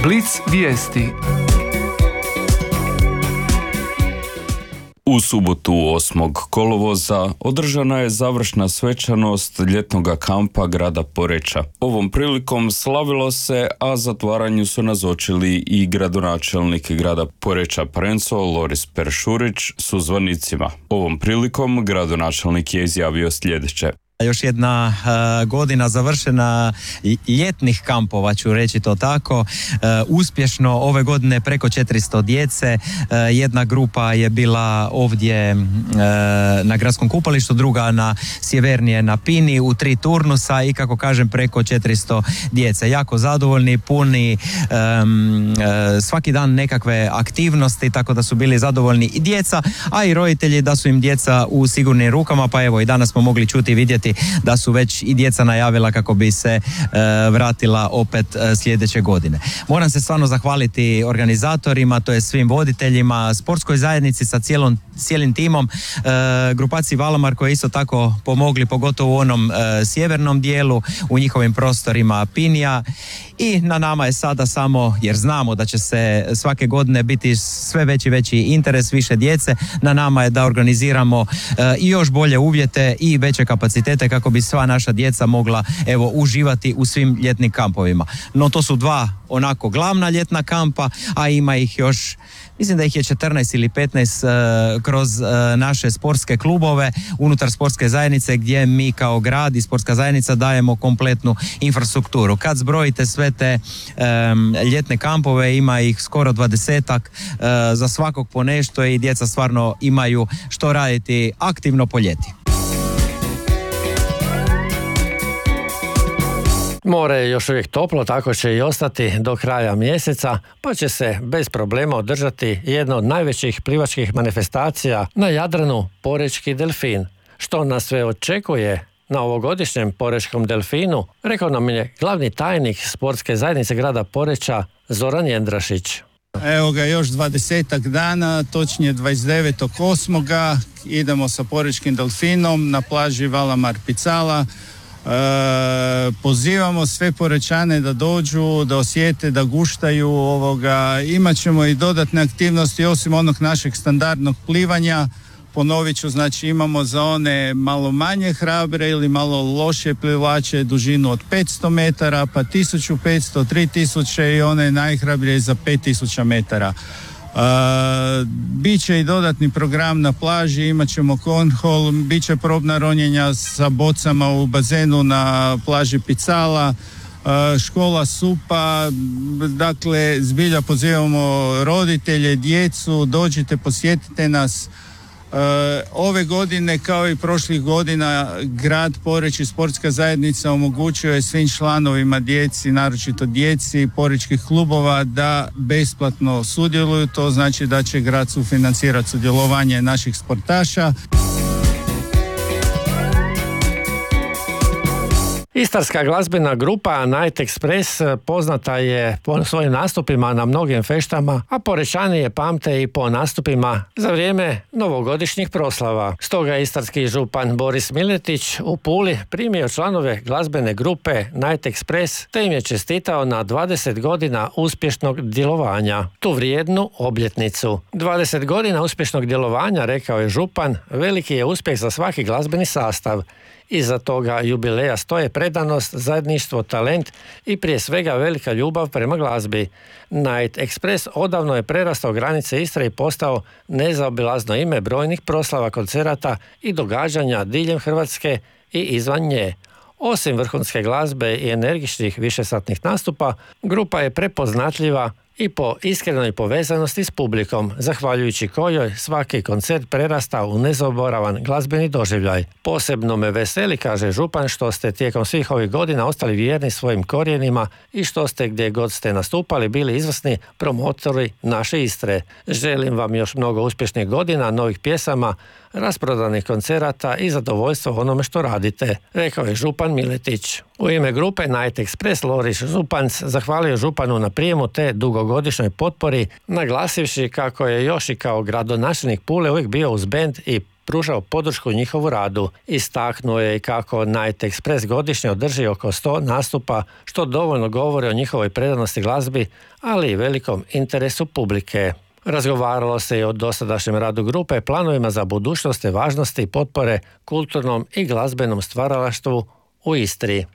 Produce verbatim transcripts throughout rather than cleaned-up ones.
Blic vijesti. U subotu osmog kolovoza održana je završna svečanost ljetnog kampa grada Poreča. Ovom prilikom slavilo se, a zatvaranju su nazočili i gradonačelnik grada Poreča Prenco Loris Peršurić s uzvanicima. Ovom prilikom gradonačelnik je izjavio sljedeće. Još jedna uh, godina završena ljetnih kampova, ću reći to tako. Uh, uspješno ove godine preko četiristo djece. Uh, jedna grupa je bila ovdje uh, na gradskom kupalištu, druga na sjevernije na Pini u tri turnusa i kako kažem preko četiristo djece. Jako zadovoljni, puni um, uh, svaki dan nekakve aktivnosti, tako da su bili zadovoljni i djeca, a i roditelji da su im djeca u sigurnim rukama, pa evo i danas smo mogli čuti i vidjeti da su već i djeca najavila kako bi se e, vratila opet e, sljedeće godine. Moram se stvarno zahvaliti organizatorima, to je svim voditeljima, sportskoj zajednici sa cijelom, cijelim timom, e, grupaciji Valamar koji isto tako pomogli, pogotovo u onom e, sjevernom dijelu, u njihovim prostorima Pinija. I na nama je sada samo, jer znamo da će se svake godine biti sve veći veći interes, više djece, na nama je da organiziramo e, i još bolje uvjete i veće kapacitete kako bi sva naša djeca mogla evo uživati u svim ljetnim kampovima. No to su dva onako glavna ljetna kampa, a ima ih još, mislim da ih je četrnaest ili petnaest uh, kroz uh, naše sportske klubove unutar sportske zajednice gdje mi kao grad i sportska zajednica dajemo kompletnu infrastrukturu. Kad zbrojite sve te um, ljetne kampove, ima ih skoro dvadesetak, uh, za svakog po nešto i djeca stvarno imaju što raditi aktivno po ljeti. More je još uvijek toplo, tako će i ostati do kraja mjeseca, pa će se bez problema održati jedna od najvećih plivačkih manifestacija na Jadranu, Porečki delfin. Što nas sve očekuje na ovogodišnjem Porečkom delfinu, rekao nam je glavni tajnik sportske zajednice grada Poreča Zoran Jendrašić. Evo ga, još dvadesetak dana, točnije dvadeset devetog osmoga idemo sa Porečkim delfinom na plaži Valamar Picala. E, pozivamo sve Porečane da dođu, da osjete, da guštaju ovoga. Imat ćemo i dodatne aktivnosti osim onog našeg standardnog plivanja. Ponovit ću, znači imamo za one malo manje hrabre ili malo loše plivače dužinu od petsto metara, pa tisuću petsto, tri tisuće i one najhrabrije za pet tisuća metara. Uh, Biće i dodatni program na plaži, imat ćemo cornhole, bit će probna ronjenja sa bocama u bazenu na plaži Picala, uh, škola supa, dakle zbilja pozivamo roditelje, djecu, dođite, posjetite nas. Uh, ove godine kao i prošlih godina grad Poreč i sportska zajednica omogućuje svim članovima djeci, naročito djeci porečkih klubova, da besplatno sudjeluju. To znači da će grad sufinancirati sudjelovanje naših sportaša. Istarska glazbena grupa Night Express poznata je po svojim nastupima na mnogim feštama, a Porečani je pamte i po nastupima za vrijeme novogodišnjih proslava. Stoga je istarski župan Boris Miletić u Puli primio članove glazbene grupe Night Express te im je čestitao na dvadeset godina uspješnog djelovanja, tu vrijednu obljetnicu. dvadeset godina uspješnog djelovanja, rekao je župan, veliki je uspjeh za svaki glazbeni sastav. Iza toga jubileja stoje predanost, zajedništvo, talent i prije svega velika ljubav prema glazbi. Night Express odavno je prerastao granice Istre i postao nezaobilazno ime brojnih proslava, koncerata i događanja diljem Hrvatske i izvan nje. Osim vrhunske glazbe i energičnih višesatnih nastupa, grupa je prepoznatljiva i po iskrenoj povezanosti s publikom, zahvaljujući kojoj svaki koncert prerasta u nezaboravan glazbeni doživljaj. Posebno me veseli, kaže župan, što ste tijekom svih ovih godina ostali vjerni svojim korijenima i što ste gdje god ste nastupali bili izvrsni promotori naše Istre. Želim vam još mnogo uspješnih godina, novih pjesama, rasprodanih koncerata i zadovoljstvo onome što radite, rekao je župan Miletić. U ime grupe Night Express Loris Županc zahvalio županu na prijemu te dugogodišnjoj potpori, naglasivši kako je još i kao gradonačelnik Pule uvijek bio uz bend i pružao podršku njihovu radu. Istaknuo je i kako Night Express godišnje održi oko sto nastupa, što dovoljno govori o njihovoj predanosti glazbi, ali i velikom interesu publike. Razgovaralo se i o dosadašnjem radu grupe, planovima za budućnost te važnosti i potpore kulturnom i glazbenom stvaralaštvu u Istri.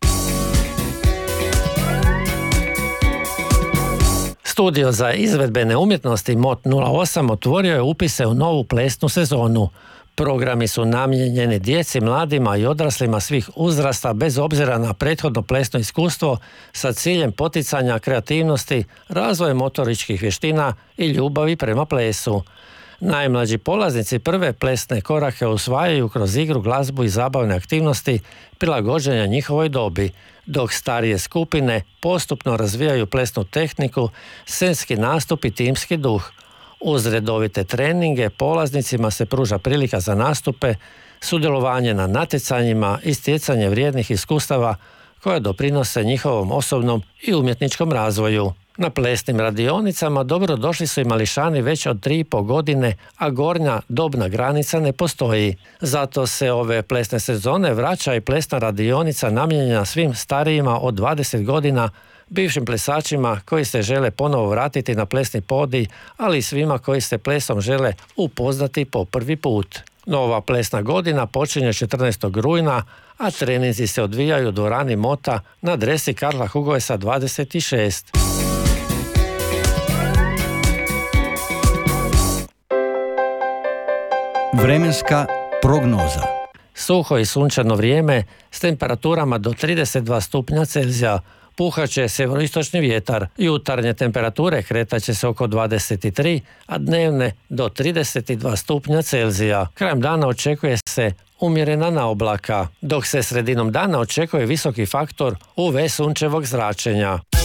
Studio za izvedbene umjetnosti M O T nula osam otvorio je upise u novu plesnu sezonu. Programi su namijenjeni djeci, mladima i odraslima svih uzrasta bez obzira na prethodno plesno iskustvo sa ciljem poticanja kreativnosti, razvoja motoričkih vještina i ljubavi prema plesu. Najmlađi polaznici prve plesne korake usvajaju kroz igru, glazbu i zabavne aktivnosti prilagođenja njihovoj dobi, dok starije skupine postupno razvijaju plesnu tehniku, scenski nastup i timski duh. Uz redovite treninge polaznicima se pruža prilika za nastupe, sudjelovanje na natjecanjima i stjecanje vrijednih iskustava koja doprinose njihovom osobnom i umjetničkom razvoju. Na plesnim radionicama dobro došli su i mališani već od tri i pol godine, a gornja dobna granica ne postoji. Zato se ove plesne sezone vraća i plesna radionica namijenjena svim starijima od dvadeset godina, bivšim plesačima koji se žele ponovo vratiti na plesni podij, ali i svima koji se plesom žele upoznati po prvi put. Nova plesna godina počinje četrnaestog rujna, a treninzi se odvijaju u dvorani Mota na adresi Karla Hugoesa dvadeset šest. Vremenska prognoza. Suho i sunčano vrijeme s temperaturama do trideset dva stupnja Celzija. Puhat će sjeveroistočni vjetar. Jutarnje temperature kretat će se oko dvadeset tri, a dnevne do trideset dva stupnja Celzija. Krajem dana očekuje se umjerena naoblaka, dok se sredinom dana očekuje visoki faktor U V sunčevog zračenja.